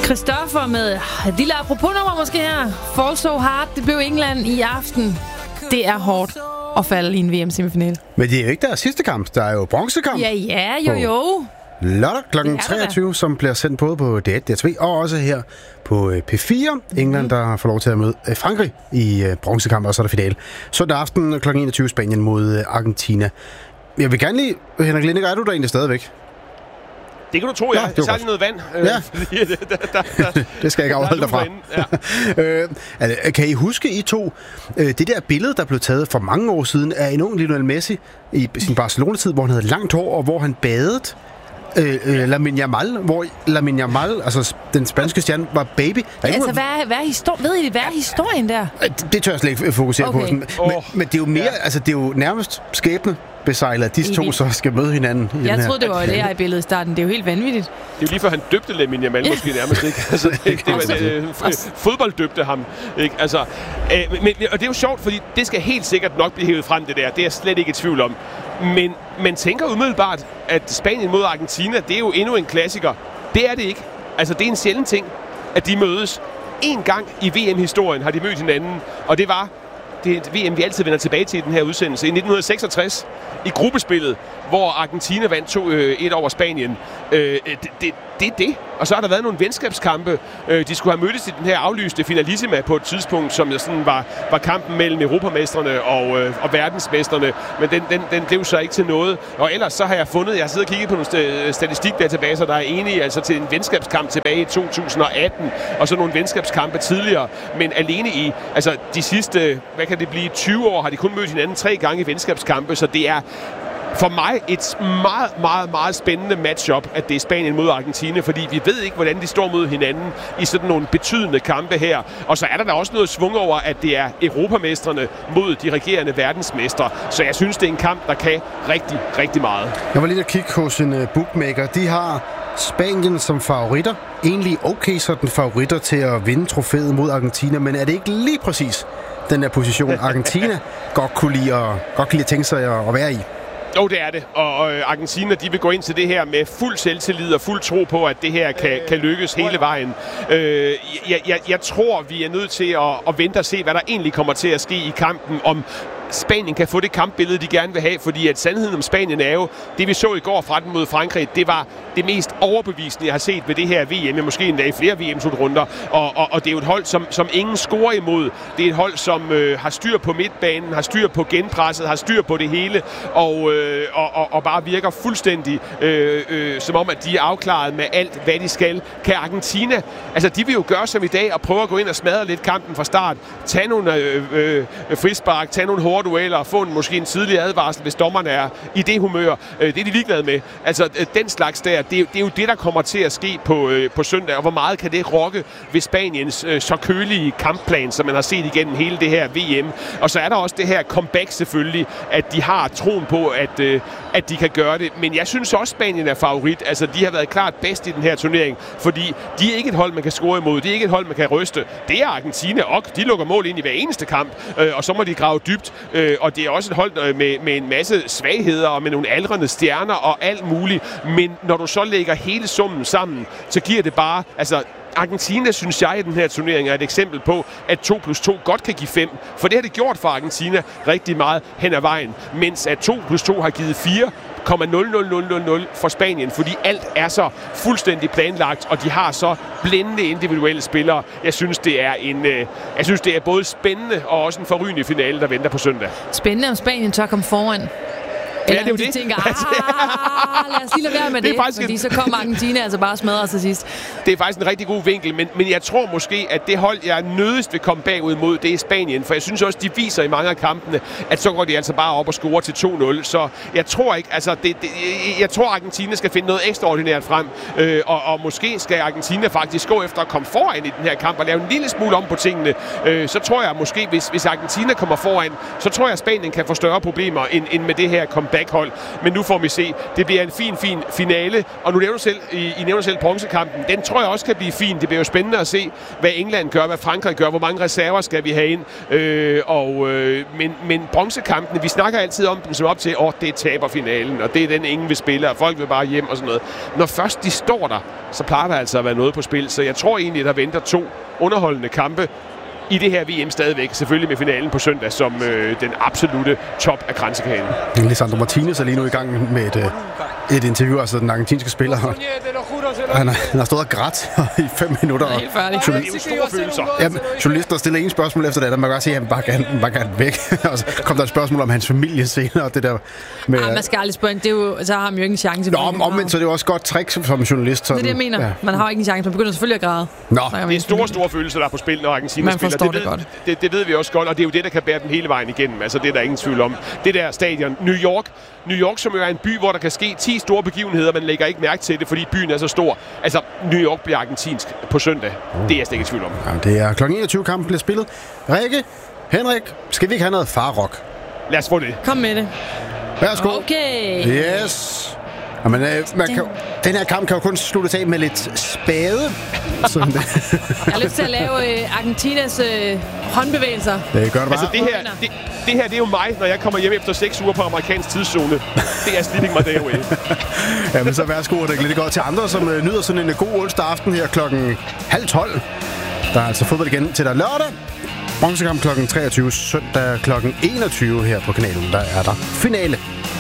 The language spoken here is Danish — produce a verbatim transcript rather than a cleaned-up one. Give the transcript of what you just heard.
Christoffer med et lille apropos-nummer måske her. Fall So Hard, det blev England i aften. Det er hårdt at falde i en V M-semifinal. Men det er jo ikke deres sidste kamp. Der er jo bronzekamp. Ja, ja, jo, jo. Lørdag klokken treogtyve, som bliver sendt både på D et, D to, og også her på P fire. Mm-hmm. England, der får lov til at møde Frankrig i bronzekamp, og så er der finale. Søndag aften klokken enogtyve, Spanien mod Argentina. Jeg vil gerne lige, Henrik Lindegaard, er du der egentlig stadigvæk? Det kan du tro, ja. Jeg har lige noget vand. Ja. der, der, der, det skal jeg ikke afholde dig fra. Ja. øh, altså, kan I huske, I to, øh, det der billede, der blev taget for mange år siden af en ung Lionel Messi i sin Barcelona-tid, hvor han havde langt hår, og hvor han badede øh, øh, Lamine Yamal, hvor Lamine Yamal, altså den spanske stjerne, var baby. Ja, altså, hvad er, hvad er histor- ved I, hvad er historien der? Det, det tør jeg slet ikke fokusere okay. på. Sådan. Men, oh. men det er jo mere, ja. altså det er jo nærmest skæbne besejler, at disse to så skal møde hinanden. I jeg den troede, det var det her i billedet i starten. Det er jo helt vanvittigt. Det er jo lige før han døbte Lamine Yamal måske nærmest, ikke? Altså, det, det, det, det, det, fodbold døbte ham, ikke? Altså, øh, men, og det er jo sjovt, fordi det skal helt sikkert nok blive hævet frem, det der. Det er jeg slet ikke i tvivl om. Men man tænker umiddelbart, at Spanien mod Argentina, det er jo endnu en klassiker. Det er det ikke. Altså, det er en sjælden ting, at de mødes. En gang i V M-historien har de mødt hinanden, og det var det V M, vi altid vender tilbage til i den her udsendelse, i nitten seksogtres, i gruppespillet, hvor Argentina vandt to et over Spanien. Øh, det, det, det er det. Og så har der været nogle venskabskampe. Øh, de skulle have mødtes i den her aflyste finalissima på et tidspunkt, som sådan var, var kampen mellem europamestrene og, øh, og verdensmestrene. Men den, den, den blev så ikke til noget. Og ellers så har jeg fundet, jeg har siddet og kigget på nogle statistikdatabaser, der er enige altså til en venskabskamp tilbage i to tusind atten, og så nogle venskabskampe tidligere. Men alene i altså de sidste, hvad kan det blive, tyve år, har de kun mødt hinanden tre gange i venskabskampe, så det er for mig et meget, meget, meget spændende matchup, at det er Spanien mod Argentina, fordi vi ved ikke, hvordan de står mod hinanden i sådan nogle betydende kampe her. Og så er der da også noget svung over, at det er europamestrene mod de regerende verdensmestre. Så jeg synes, det er en kamp, der kan rigtig, rigtig meget. Jeg var lige at kigge hos en bookmaker. De har Spanien som favoritter. Egentlig okay sådan favoritter til at vinde trofæet mod Argentina, men er det ikke lige præcis den der position, Argentina godt kunne lide at, godt kunne lide at tænke sig at være i? Jo, det er det. Og, og Argentina, de vil gå ind til det her med fuld selvtillid og fuld tro på, at det her kan, kan lykkes hele vejen. Øh, jeg, jeg, jeg tror, vi er nødt til at, at vente og se, hvad der egentlig kommer til at ske i kampen, om Spanien kan få det kampbillede, de gerne vil have, fordi at sandheden om Spanien er jo, det vi så i går fra den mod Frankrig, det var det mest overbevisende, jeg har set ved det her V M, måske endda i flere V M-slutrunder, og, og, og det er jo et hold, som, som ingen scorer imod. Det er et hold, som øh, har styr på midtbanen, har styr på genpresset, har styr på det hele, og, øh, og, og, og bare virker fuldstændig øh, øh, som om, at de er afklaret med alt, hvad de skal. Kan Argentina, altså de vil jo gøre som i dag, og prøve at gå ind og smadre lidt kampen fra start, tage nogle øh, øh, frispark, tage nogle hårde dueller og få en, måske en tidlig advarsel, hvis dommerne er i det humør. Det er de ligeglade med. Altså, den slags der, det er, det er jo det, der kommer til at ske på, på søndag, og hvor meget kan det rokke ved Spaniens så kølige kampplan, som man har set igennem hele det her V M. Og så er der også det her comeback selvfølgelig, at de har troen på, at, at de kan gøre det. Men jeg synes også, Spanien er favorit. Altså, de har været klart bedst i den her turnering, fordi de er ikke et hold, man kan score imod. De er ikke et hold, man kan ryste. Det er Argentina, og de lukker mål ind i hver eneste kamp, og så må de grave dybt. Øh, og det er også et hold med, med en masse svagheder og med nogle aldrende stjerner og alt muligt. Men når du så lægger hele summen sammen, så giver det bare... altså Argentina, synes jeg, i den her turnering er et eksempel på, at to plus to godt kan give fem. For det har det gjort for Argentina rigtig meget hen ad vejen. Mens at to plus to har givet fire komma nul nul nul nul nul for Spanien, fordi alt er så fuldstændig planlagt, og de har så blændende individuelle spillere. Jeg synes, det er en, øh, jeg synes, det er både spændende og også en forrygende finale, der venter på søndag. Spændende, om Spanien tør komme foran. Eller ja, det er jo de det. tænker, ah, lad os lige lade være med det, det faktisk fordi en... så kommer Argentina altså bare smadret til sidst. Det er faktisk en rigtig god vinkel, men, men jeg tror måske, at det hold, jeg nødigst vil komme bagud mod, det er Spanien, for jeg synes også, de viser i mange af kampene, at så går de altså bare op og scorer til to nul, så jeg tror ikke, altså, det, det, jeg tror, Argentina skal finde noget ekstraordinært frem, øh, og, og måske skal Argentina faktisk gå efter at komme foran i den her kamp og lave en lille smule om på tingene, øh, så tror jeg måske, hvis, hvis Argentina kommer foran, så tror jeg, at Spanien kan få større problemer end, end med det her comeback. backhold. Men nu får vi se. Det bliver en fin, fin finale. Og nu nævner selv, I, I nævner selv bronzekampen. Den tror jeg også kan blive fin. Det bliver jo spændende at se, hvad England gør, hvad Frankrig gør, hvor mange reserver skal vi have ind. Øh, og, øh, men, men bronzekampene, vi snakker altid om dem som op til, åh, oh, det er taberfinalen, og det er den, ingen vil spille, og folk vil bare hjem og sådan noget. Når først de står der, så plejer der altså at være noget på spil. Så jeg tror egentlig, at der venter to underholdende kampe i det her V M stadigvæk. Selvfølgelig med finalen på søndag som øh, den absolute top af kransekagen. Lisandro Martinez er lige nu i gang med et, et interview, altså den argentinske spiller. Han har, han har stået og grædt i fem minutter. Helt færdig. Det er jo store følelser. Jamen, journalisten har stillet en spørgsmål efter det, og man kan godt se, at han bare gerne, bare gerne væk. Og så kom der et spørgsmål om hans familie senere, og det der med... Ah, man skal aldrig spørge, det er jo, så har han jo ikke en chance. Nå, om, omvendt, så er det jo også godt trick som journalist. Sådan. Det er det, jeg mener. Ja. Man har jo ikke en chance. Man begynder selvfølgelig at græde. Nå. Det er store, store følelser, der er på spil, når Argentina man spiller. Det, det, ved, det, det, det ved vi også godt, og det er jo det, der kan bære den hele vejen igennem. Altså, det er der ingen tvivl om. Det der stadion, New York, New York, som jo er en by, hvor der kan ske ti store begivenheder, man lægger ikke mærke til det, fordi byen er så stor. Altså, New York bliver argentinsk på søndag. Det er jeg slet ikke i tvivl om. Ja, det er klokken enogtyve, kampen bliver spillet. Rikke, Henrik, skal vi ikke have noget farrock? Lad os få det. Kom med det. Værsgo. Okay. Yes. Jamen, øh, man kan, den her kamp kan jo kun slutte af med lidt spade. Sådan det. Jeg har lyst til at lave øh, Argentinas øh, håndbevægelser. Det gør det bare. Altså, det her, det, det her, det er jo mig, når jeg kommer hjem efter seks uger på amerikansk tidszone. Det er sleeping my day away. Jamen, så værsgo, og det lidt godt til andre, som øh, nyder sådan en god onsdag aften her klokken halv tolv. Der er altså fodbold igen til dig lørdag. Bronzekamp klokken treogtyve, søndag klokken enogtyve her på kanalen. Der er der finale.